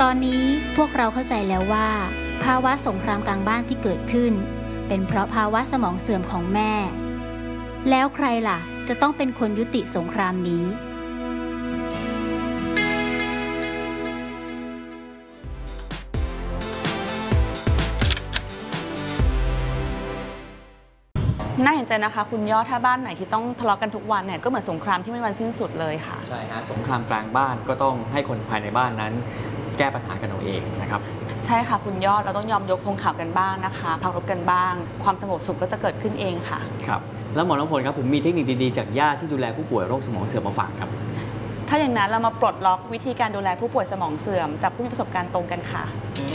ตอนนี้พวกเราเข้าใจแล้วว่าภาวะสงครามกลางบ้านที่เกิดขึ้นเป็นเพราะภาวะสมองเสื่อมของแม่แล้วใครล่ะจะต้องเป็นคนยุติสงครามนี้น่าเห็นใจนะคะคุณยอดถ้าบ้านไหนที่ต้องทะเลาะกันทุกวันเนี่ยก็เหมือนสงครามที่ไม่มีวันสิ้นสุดเลยค่ะใช่ฮะสงครามกลางบ้านก็ต้องให้คนภายในบ้านนั้นแก้ปัญหากันเอาเองนะครับใช่ค่ะคุณยอดเราต้องยอมยกธงขาวกันบ้างนะคะพักรบกันบ้างความสงบสุขก็จะเกิดขึ้นเองค่ะครับแล้วหมอน้ำฝนครับผมมีเทคนิคดีๆจากญาติที่ดูแลผู้ป่วยโรคสมองเสื่อมมาฝากครับถ้าอย่างนั้นเรามาปลดล็อกวิธีการดูแลผู้ป่วยสมองเสื่อมจากผู้มีประสบการณ์ตรงกันค่ะ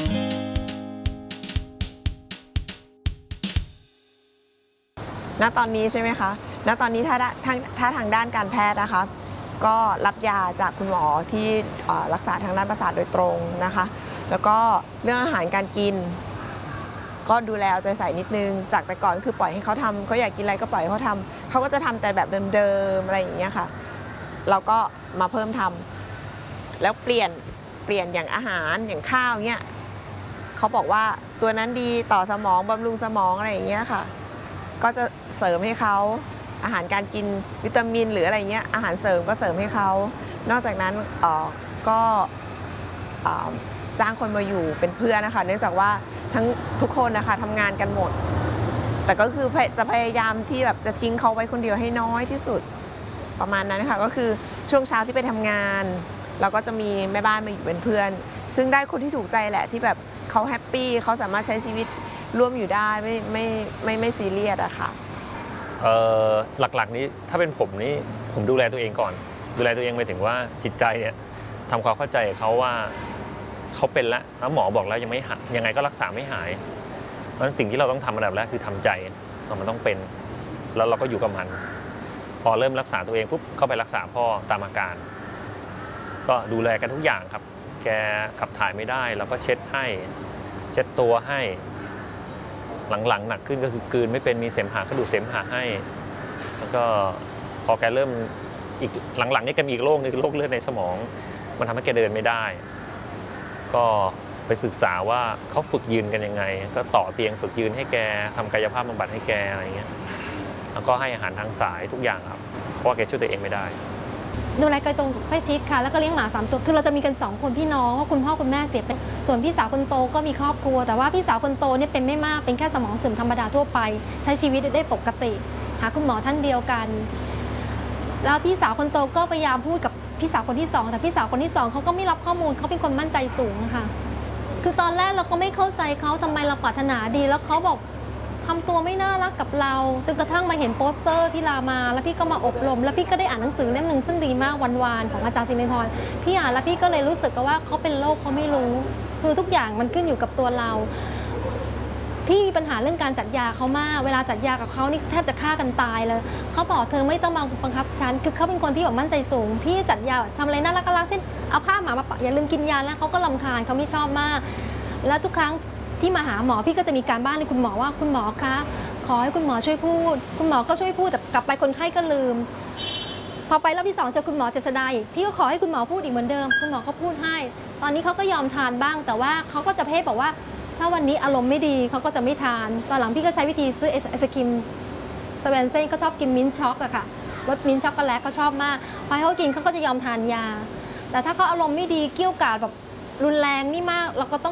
ณตอนนี้ใช่ไหมคะณตอนนี้ถ้าทางด้านการแพทย์นะคะก็รับยาจากคุณหมอที่รักษาทางด้านประสาทโดยตรงนะคะแล้วก็เรื่องอาหารการกินก็ดูแลเอาใจใส่นิดนึงจากแต่ก่อนคือปล่อยให้เขาทำเขาอยากกินอะไรก็ปล่อยให้เขาทำเขาก็จะทำแต่แบบเดิมๆอะไรอย่างเงี้ยค่ะเราก็มาเพิ่มทำแล้วเปลี่ยนอย่างอาหารอย่างข้าวเงี้ยเขาบอกว่าตัวนั้นดีต่อสมองบำรุงสมองอะไรอย่างเงี้ยค่ะก็จะเสริมให้เขาอาหารการกินวิตามินหรืออะไรเงี้ยอาหารเสริมก็เสริมให้เขานอกจากนั้นก็จ้างคนมาอยู่เป็นเพื่อนนะคะเนื่องจากว่าทุกคนนะคะทำงานกันหมดแต่ก็คือจะพยายามที่แบบจะทิ้งเขาไว้คนเดียวให้น้อยที่สุดประมาณนั้นค่ะก็คือช่วงเช้าที่ไปทำงานเราก็จะมีแม่บ้านมาอยู่เป็นเพื่อนซึ่งได้คนที่ถูกใจแหละที่แบบเขาแฮปปี้เขาสามารถใช้ชีวิตร่วมอยู่ได้ไม่ซีเรียสอะค่ะหลักๆนี้ถ้าเป็นผมนี่ผมดูแลตัวเองก่อนดูแลตัวเองไปถึงว่าจิตใจเนี่ยทำความเข้าใจเขาว่าเขาเป็นแล้วหมอบอกแล้วยังไม่หายยังไงก็รักษาไม่หายเพราะฉะนั้นสิ่งที่เราต้องทำอันดับแรกคือทำใจมันต้องเป็นแล้วเราก็อยู่กับมันพอเริ่มรักษาตัวเองปุ๊บเข้าไปรักษาพ่อตามอาการก็ดูแลกันทุกอย่างครับแกขับถ่ายไม่ได้เราก็เช็ดให้เช็ดตัวให้หลังๆหนักขึ้นก็คือกลืนไม่เป็นมีเสมหะก็ดูดเสมหะให้แล้วก็พอแกเริ่มอีกหลังๆนี่แกมีอีกโรคนึงคือโรคเลือดในสมองมันทำให้แกเดินไม่ได้ก็ไปศึกษาว่าเขาฝึกยืนกันยังไงก็ต่อเตียงฝึกยืนให้แกทำกายภาพบำบัดให้แกอะไรเงี้ยแล้วก็ให้อาหารทางสายทุกอย่างครับเพราะว่าแกช่วยตัวเองไม่ได้ดูแลไกลตรงใกล้ชิดค่ะแล้วก็เลี้ยงหมา3ตัวคือเราจะมีกัน2คนพี่น้องว่าคุณพ่อคุณแม่เสียไปส่วนพี่สาวคนโตก็มีครอบครัวแต่ว่าพี่สาวคนโตเนี่ยเป็นไม่มากเป็นแค่สมองเสื่อมธรรมดาทั่วไปใช้ชีวิตได้ปกติหาคุณหมอท่านเดียวกันแล้วพี่สาวคนโตก็พยายามพูดกับพี่สาวคนที่2แต่พี่สาวคนที่2เขาก็ไม่รับข้อมูลเขาเป็นคนมั่นใจสูงค่ะคือตอนแรกเราก็ไม่เข้าใจเขาทำไมเราปรารถนาดีแล้วเขาบอกทำตัวไม่น่ารักกับเราจนกระทั่งมาเห็นโปสเตอร์ที่รามาแล้วพี่ก็มาอบรมแล้วพี่ก็ได้อ่านหนังสือเล่มหนึ่งซึ่งดีมากวันวานของอาจารย์สิรินทร์พี่อ่านแล้วพี่ก็เลยรู้สึกว่าเขาเป็นโรคเขาไม่รู้คือทุกอย่างมันขึ้นอยู่กับตัวเราพี่มีปัญหาเรื่องการจัดยาเขามากเวลาจัดยากับเขานี่แทบจะฆ่ากันตายเลยเขาบอกเธอไม่ต้องมาบังคับฉันคือเขาเป็นคนที่แบบมั่นใจสูงพี่จัดยาทำอะไรน่ารักเช่นเอาผ้าหมาปะอย่าลืมกินยาแล้วเขาก็รำคาญเขาไม่ชอบมากแล้วทุกครั้งที่มาหาหมอพี่ก็จะมีการบ้านให้คุณหมอว่าคุณหมอคะขอให้คุณหมอช่วยพูดคุณหมอก็ช่วยพูดแต่กลับไปคนไข้ก็ลืมพอไปรอบที่2เจอคุณหมอเจษฎาอีกพี่ก็ขอให้คุณหมอพูดอีกเหมือนเดิมคุณหมอก็พูดให้ตอนนี้เขาก็ยอมทานบ้างแต่ว่าเขาก็จะเพ่บอกว่าถ้าวันนี้อารมณ์ไม่ดีเขาก็จะไม่ทานตอนหลังพี่ก็ใช้วิธีซื้อไอศกรีมสเวนเซ่ก็ชอบกินมิ้นท์ช็อกอะค่ะรสมิ้นท์ช็อกโกแลตเขาชอบมากพอให้เขากินเขาก็จะยอมทานยาแต่ถ้าเขาอารมณ์ไม่ดีเกี้ยวกาดแบบรุนแรงนี่มากเราก็ต้อง